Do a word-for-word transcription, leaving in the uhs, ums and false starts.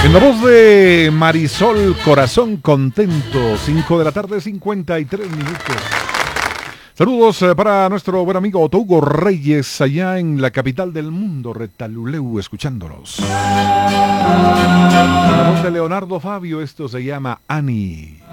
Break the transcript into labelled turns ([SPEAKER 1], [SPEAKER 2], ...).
[SPEAKER 1] En la voz de Marisol, Corazón Contento, cinco de la tarde, cincuenta y tres minutos. Saludos eh, para nuestro buen amigo Otto Hugo Reyes, allá en la capital del mundo, Retaluleu, escuchándonos. La voz de Leonardo Fabio, esto se llama Ani.